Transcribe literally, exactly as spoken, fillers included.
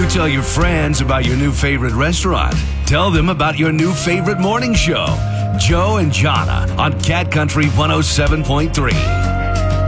You tell your friends about your new favorite restaurant. Tell them about your new favorite morning show. Joe and Jana on Cat Country one oh seven point three.